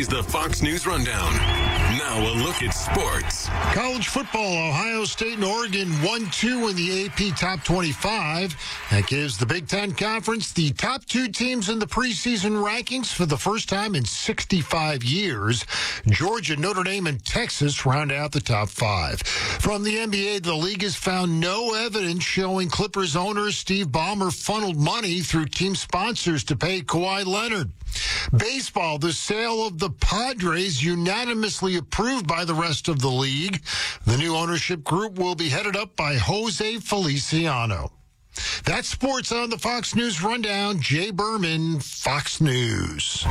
is the Fox News Rundown. Now a look at sports. College football, Ohio State and Oregon 1-2 in the AP Top 25. That gives the Big Ten Conference the top two teams in the preseason rankings for the first time in 65 years. Georgia, Notre Dame, and Texas round out the top five. From the NBA, the league has found no evidence showing Clippers owner Steve Ballmer funneled money through team sponsors to pay Kawhi Leonard. Baseball, the sale of the Padres unanimously approved by the rest of the league. The new ownership group will be headed up by Jose Feliciano. That's sports on the Fox News Rundown. Jay Berman, Fox News.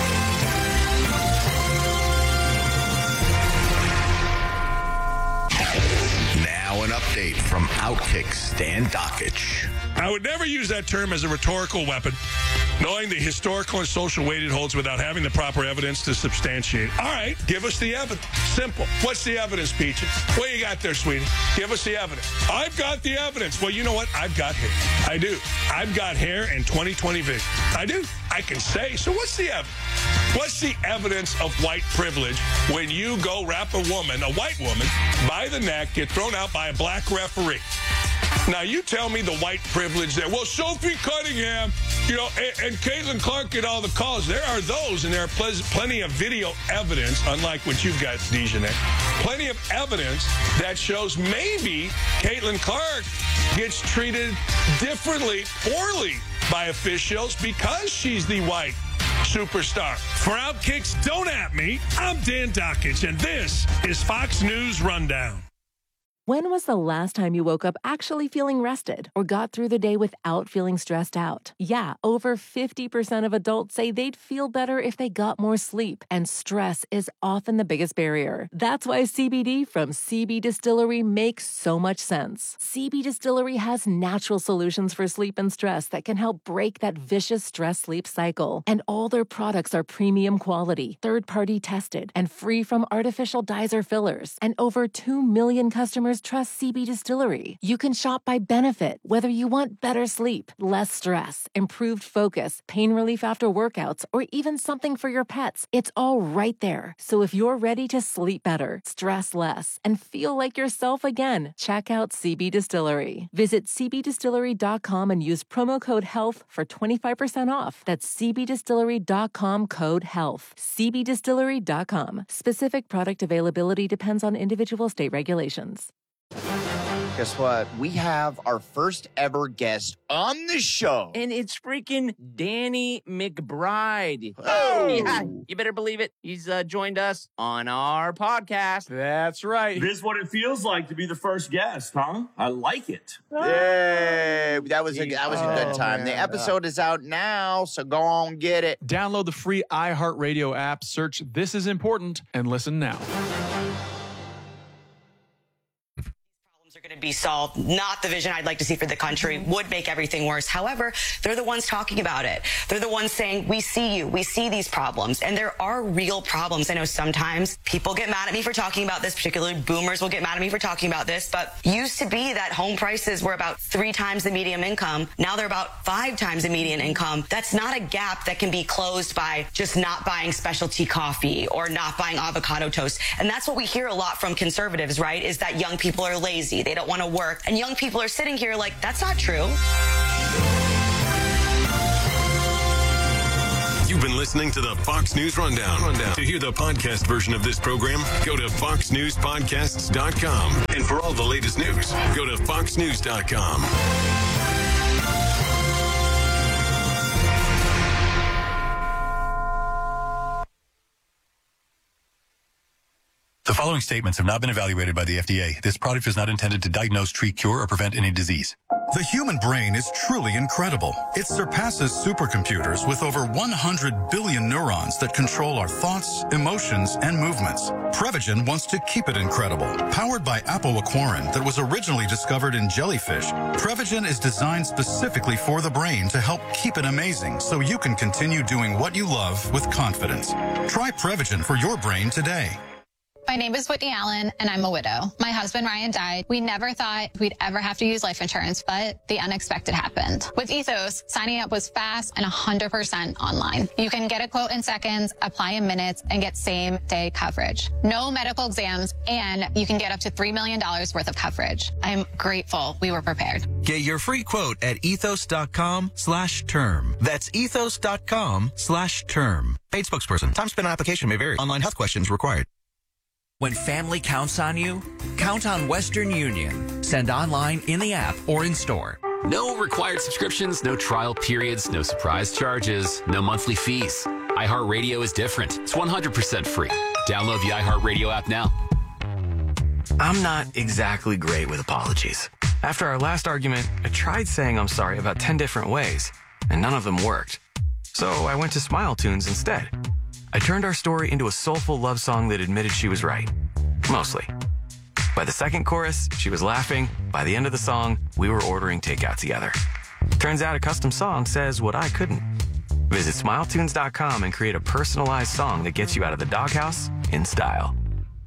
Now an update from Outkick Stan Dakich. I would never use that term as a rhetorical weapon, knowing the historical and social weight it holds without having the proper evidence to substantiate. All right, give us the evidence. Simple. What's the evidence, Peaches? What you got there, sweetie? Give us the evidence. I've got the evidence. Well, you know what? I've got hair. I do. I've got hair and 20/20 vision. I do. I can say. So what's the evidence? What's the evidence of white privilege when you go wrap a woman, a white woman, by the neck, get thrown out by a black referee? Now, you tell me the white privilege there. Well, Sophie Cunningham, and Caitlin Clark get all the calls. There are those, and there are plenty of video evidence, unlike what you've got, Dejanay. Plenty of evidence that shows maybe Caitlin Clark gets treated differently, poorly by officials because she's the white superstar. For Outkick's Don't At Me, I'm Dan Dakich, and this is Fox News Rundown. When was the last time you woke up actually feeling rested or got through the day without feeling stressed out? Yeah, over 50% of adults say they'd feel better if they got more sleep, and stress is often the biggest barrier. That's why CBD from CB Distillery makes so much sense. CB Distillery has natural solutions for sleep and stress that can help break that vicious stress-sleep cycle. And all their products are premium quality, third-party tested, and free from artificial dyes or fillers. And over 2 million customers trust CB Distillery. You can shop by benefit, whether you want better sleep, less stress, improved focus, pain relief after workouts, or even something for your pets. It's all right there. So if you're ready to sleep better, stress less, and feel like yourself again, check out CB Distillery. Visit cbdistillery.com and use promo code HEALTH for 25% off. That's cbdistillery.com, code HEALTH. cbdistillery.com. Specific product availability depends on individual state regulations. Guess what? We have our first ever guest on the show. And it's freaking Danny McBride. Oh! Yeah, you better believe it. He's joined us on our podcast. That's right. This is what it feels like to be the first guest, huh? I like it. Yay! That was a good time. Man. The episode is out now, so go on get it. Download the free iHeartRadio app, search This Is Important, and listen now. Are going to be solved. Not the vision I'd like to see for the country. Would make everything worse. However, they're the ones talking about it. They're the ones saying, we see you. We see these problems. And there are real problems. I know sometimes people get mad at me for talking about this, particularly boomers will get mad at me for talking about this, but used to be that home prices were about 3 times the median income. Now they're about 5 times the median income. That's not a gap that can be closed by just not buying specialty coffee or not buying avocado toast. And that's what we hear a lot from conservatives, right? Is that young people are lazy. They don't want to work. And young people are sitting here like, that's not true. You've been listening to the Fox News Rundown. To hear the podcast version of this program, go to foxnewspodcasts.com. And for all the latest news, go to foxnews.com. The following statements have not been evaluated by the FDA. This product is not intended to diagnose, treat, cure, or prevent any disease. The human brain is truly incredible. It surpasses supercomputers with over 100 billion neurons that control our thoughts, emotions, and movements. Prevagen wants to keep it incredible. Powered by apoaquarin that was originally discovered in jellyfish, Prevagen is designed specifically for the brain to help keep it amazing so you can continue doing what you love with confidence. Try Prevagen for your brain today. My name is Whitney Allen, and I'm a widow. My husband, Ryan, died. We never thought we'd ever have to use life insurance, but the unexpected happened. With Ethos, signing up was fast and 100% online. You can get a quote in seconds, apply in minutes, and get same-day coverage. No medical exams, and you can get up to $3 million worth of coverage. I'm grateful we were prepared. Get your free quote at ethos.com/term. That's ethos.com/term. Paid spokesperson. Time spent on application may vary. Online health questions required. When family counts on you, count on Western Union. Send online, in the app, or in store. No required subscriptions, no trial periods, no surprise charges, no monthly fees. iHeartRadio is different. It's 100% free. Download the iHeartRadio app now. I'm not exactly great with apologies. After our last argument, I tried saying I'm sorry about 10 different ways, and none of them worked. So I went to Smile Tunes instead. I turned our story into a soulful love song that admitted she was right. Mostly. By the second chorus, she was laughing. By the end of the song, we were ordering takeout together. Turns out a custom song says what I couldn't. Visit SmileTunes.com and create a personalized song that gets you out of the doghouse in style.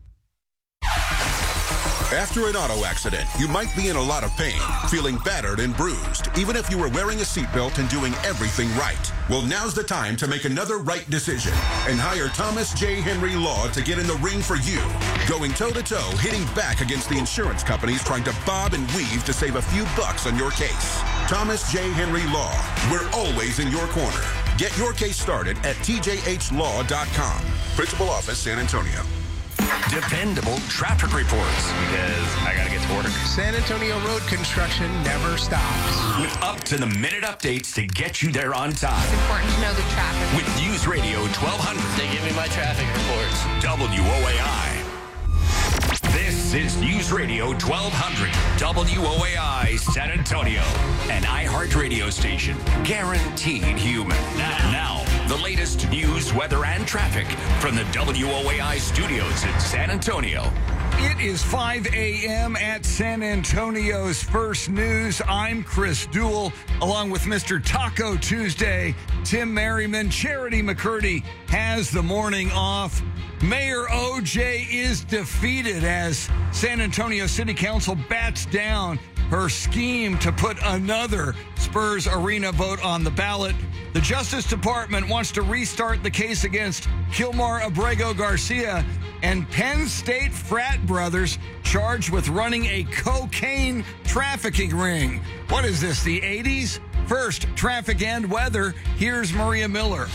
After an auto accident, you might be in a lot of pain, feeling battered and bruised, even if you were wearing a seatbelt and doing everything right. Well, now's the time to make another right decision and hire Thomas J. Henry Law to get in the ring for you. Going toe-to-toe, hitting back against the insurance companies trying to bob and weave to save a few bucks on your case. Thomas J. Henry Law. We're always in your corner. Get your case started at tjhlaw.com. Principal Office, San Antonio. Dependable traffic reports, because I gotta get to work. San Antonio road construction never stops. With up-to-the-minute updates to get you there on time. It's important to know the traffic. With News Radio 1200. They give me my traffic reports. WOAI. This is News Radio 1200. WOAI San Antonio. An iHeart radio station. Guaranteed human. Now, the latest news, weather, and traffic from the WOAI studios in San Antonio. It is 5 a.m. at San Antonio's First News. I'm Chris Duell, along with Mr. Taco Tuesday, Tim Merriman. Charity McCurdy has the morning off. Mayor OJ is defeated as San Antonio City Council bats down her scheme to put another Spurs Arena vote on the ballot. The Justice Department wants to restart the case against Kilmar Abrego Garcia, and Penn State frat brothers charged with running a cocaine trafficking ring. What is this, the 80s? First, traffic and weather. Here's Maria Miller.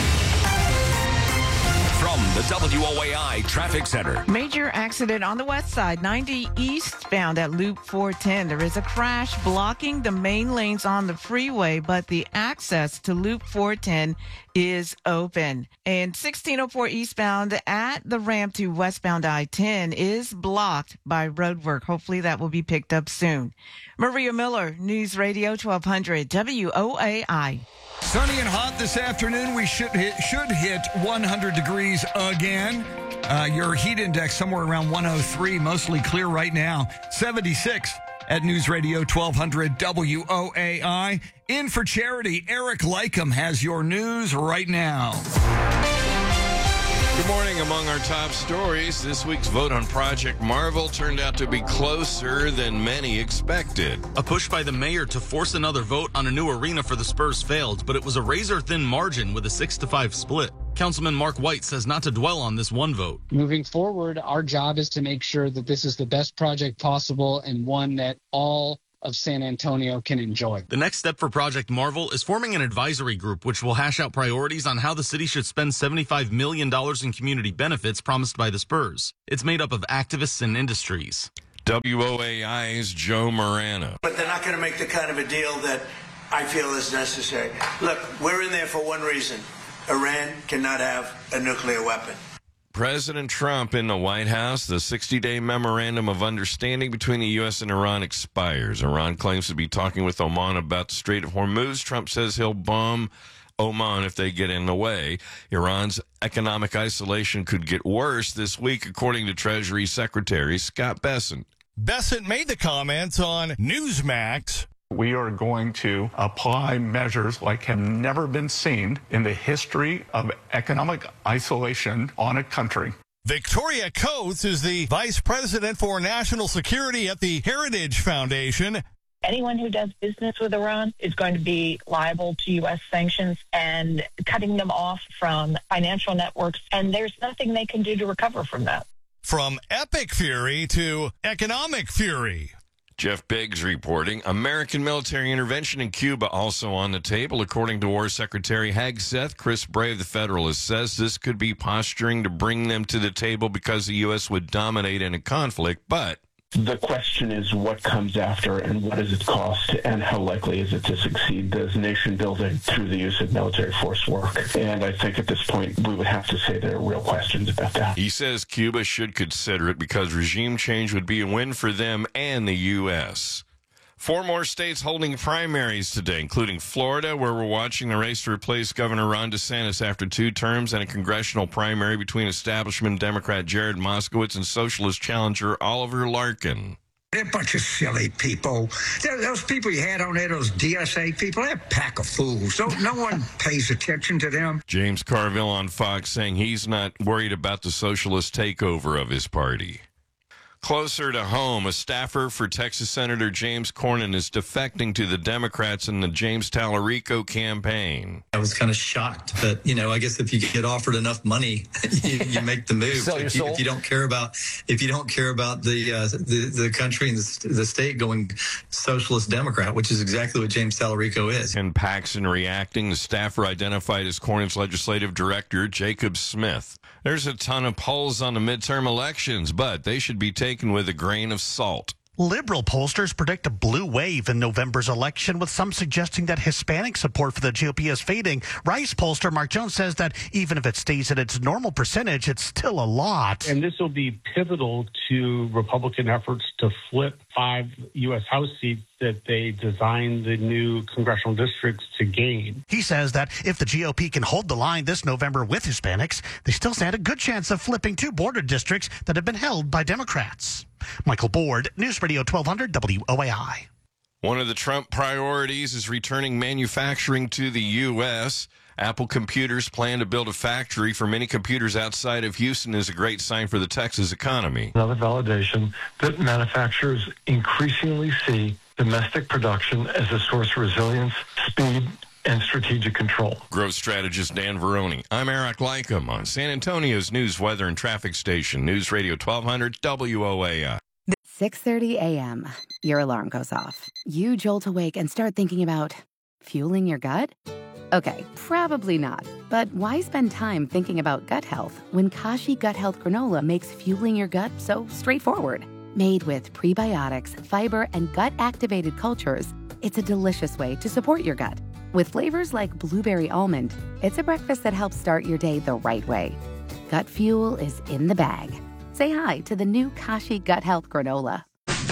From the WOAI Traffic Center. Major accident on the west side, 90 eastbound at Loop 410. There is a crash blocking the main lanes on the freeway, but the access to Loop 410 is open. And 1604 eastbound at the ramp to westbound I-10 is blocked by road work. Hopefully that will be picked up soon. Maria Miller, News Radio 1200 WOAI. Sunny and hot this afternoon. We should hit 100 degrees again. Your heat index somewhere around 103, mostly clear right now. 76 at News Radio 1200 WOAI. In for Charity, Eric Lycum has your news right now. Good morning. Among our top stories, this week's vote on Project Marvel turned out to be closer than many expected. A push by the mayor to force another vote on a new arena for the Spurs failed, but it was a razor-thin margin with a 6-5 split. Councilman Mark White says not to dwell on this one vote. Moving forward, our job is to make sure that this is the best project possible and one that all of San Antonio can enjoy. The next step for Project Marvel is forming an advisory group which will hash out priorities on how the city should spend $75 million in community benefits promised by the Spurs. It's made up of activists and industries. WOAI's Joe Morano. But they're not going to make the kind of a deal that I feel is necessary. Look, we're in there for one reason. Iran cannot have a nuclear weapon. President Trump in the White House. The 60-day memorandum of understanding between the U.S. and Iran expires. Iran claims to be talking with Oman about the Strait of Hormuz. Trump says he'll bomb Oman if they get in the way. Iran's economic isolation could get worse this week, according to Treasury Secretary Scott Bessent. Bessent made the comments on Newsmax. We are going to apply measures like have never been seen in the history of economic isolation on a country. Victoria Coates is the Vice President for National Security at the Heritage Foundation. Anyone who does business with Iran is going to be liable to U.S. sanctions and cutting them off from financial networks, and there's nothing they can do to recover from that. From epic fury to economic fury. Jeff Biggs reporting. American military intervention in Cuba also on the table. According to War Secretary Hegseth, Chris Brave, the Federalist, says this could be posturing to bring them to the table because the U.S. would dominate in a conflict, but the question is what comes after and what does it cost and how likely is it to succeed? Does nation building through the use of military force work? And I think at this point we would have to say there are real questions about that. He says Cuba should consider it because regime change would be a win for them and the U.S. 4 more states holding primaries today, including Florida, where we're watching the race to replace Governor Ron DeSantis after 2 terms, and a congressional primary between establishment Democrat Jared Moskowitz and socialist challenger Oliver Larkin. They're a bunch of silly people. Those people you had on there, those DSA people, they're a pack of fools. So no one pays attention to them. James Carville on Fox saying he's not worried about the socialist takeover of his party. Closer to home, a staffer for Texas Senator James Cornyn is defecting to the Democrats in the James Tallarico campaign. I was kind of shocked, but, I guess if you get offered enough money, you make the move. Sell your soul. If you don't care about the country and the state going socialist Democrat, which is exactly what James Tallarico is. And Paxson reacting, the staffer identified as Cornyn's legislative director, Jacob Smith. There's a ton of polls on the midterm elections, but they should be taken with a grain of salt. Liberal pollsters predict a blue wave in November's election, with some suggesting that Hispanic support for the GOP is fading. Rice pollster Mark Jones says that even if it stays at its normal percentage, it's still a lot. And this will be pivotal to Republican efforts to flip 5 U.S. House seats that they designed the new congressional districts to gain. He says that if the GOP can hold the line this November with Hispanics, they still stand a good chance of flipping 2 border districts that have been held by Democrats. Michael Board, News Radio 1200 WOAI. One of the Trump priorities is returning manufacturing to the U.S. Apple Computers plan to build a factory for many computers outside of Houston is a great sign for the Texas economy. Another validation that manufacturers increasingly see domestic production as a source of resilience, speed, and strategic control. Growth strategist Dan Veroni. I'm Eric Lycom on San Antonio's news, weather, and traffic station, News Radio 1200 WOAI. 6:30 a.m. Your alarm goes off. You jolt awake and start thinking about fueling your gut? Okay, probably not. But why spend time thinking about gut health when Kashi Gut Health Granola makes fueling your gut so straightforward? Made with prebiotics, fiber, and gut-activated cultures, it's a delicious way to support your gut. With flavors like blueberry almond, it's a breakfast that helps start your day the right way. Gut fuel is in the bag. Say hi to the new Kashi Gut Health Granola.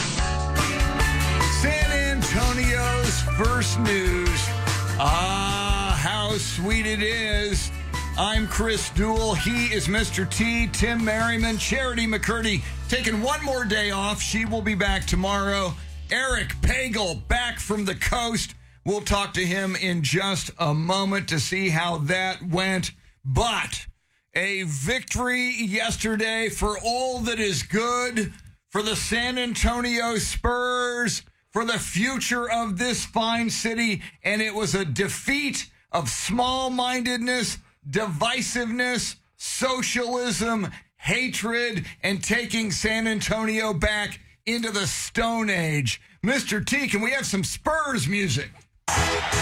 San Antonio's first news. How sweet it is. I'm Chris Duell. He is Mr. T. Tim Merriman. Charity McCurdy taking one more day off. She will be back tomorrow. Eric Pagel back from the coast. We'll talk to him in just a moment to see how that went. But a victory yesterday for all that is good, for the San Antonio Spurs, for the future of this fine city. And it was a defeat of small-mindedness, divisiveness, socialism, hatred, and taking San Antonio back into the Stone Age. Mr. T, can we have some Spurs music?